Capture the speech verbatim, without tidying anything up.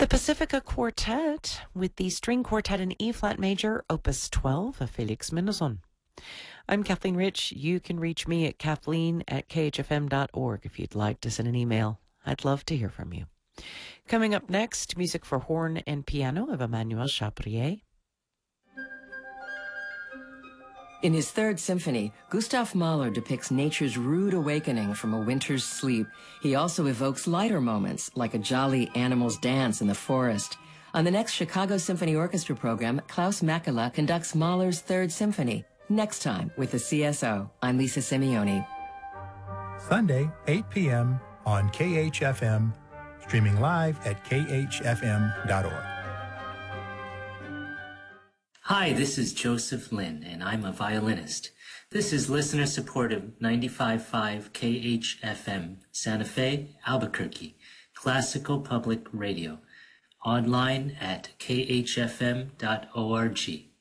The Pacifica Quartet with the String Quartet in E-flat major, Opus twelve of Felix Mendelssohn. I'm Kathleen Rich. You can reach me at kathleen at k h f m dot org if you'd like to send an email. I'd love to hear from you. Coming up next, music for horn and piano of Emmanuel Chabrier. In his Third Symphony, Gustav Mahler depicts nature's rude awakening from a winter's sleep. He also evokes lighter moments, like a jolly animal's dance in the forest. On the next Chicago Symphony Orchestra program, Klaus Makela conducts Mahler's Third Symphony. Next time with the C S O. I'm Lisa Simeone. Sunday, eight p.m. on K H F M, streaming live at k h f m dot org. Hi, this is Joseph Lin, and I'm a violinist. This is listener-supported ninety-five point five K H F M, Santa Fe, Albuquerque, classical public radio. Online at k h f m dot org.